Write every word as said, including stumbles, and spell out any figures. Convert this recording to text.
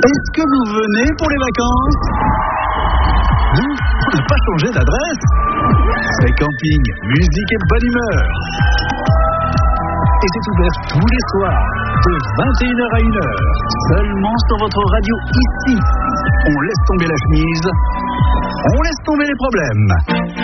Est-ce que vous venez pour les vacances? Nous, on n'a pas changé d'adresse. C'est camping, musique et bonne humeur. Et c'est ouvert tous les soirs, de vingt et une heures à une heure, seulement sur votre radio ici. On laisse tomber la chemise, on laisse tomber les problèmes.